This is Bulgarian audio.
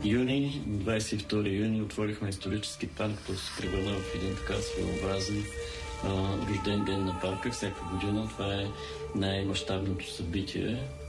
юни, 22 юни отворихме исторически парк, който се превърна в един така своеобразен рожден ден на парка всяка година. Това е най-мащабното събитие